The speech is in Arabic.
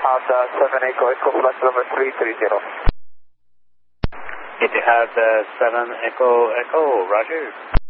Etihad 7 Echo Echo flight number 330. Etihad 7 Echo Echo, roger.